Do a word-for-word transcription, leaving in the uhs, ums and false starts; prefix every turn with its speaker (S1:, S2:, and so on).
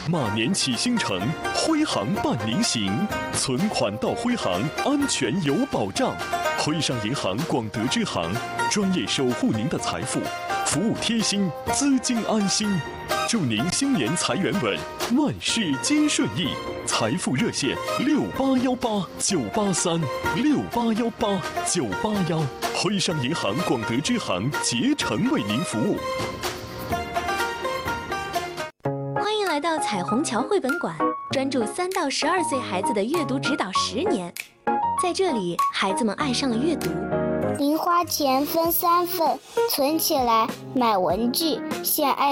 S1: 马年启星城，徽行伴您行，存款到徽行，安全有保障。徽商银行广德支行，专业守护您的财富，服务贴心，资金安心。祝您新年财源稳，万事皆顺意。财富热线六八幺八九八三六八幺八九八幺，徽商银行广德支行竭诚为您服务。
S2: 欢迎来到彩虹桥绘本馆，专注三到十二岁孩子的阅读指导十年。在这里，孩子们爱上了阅读。
S3: 零花钱分三份，存起来买文具，献爱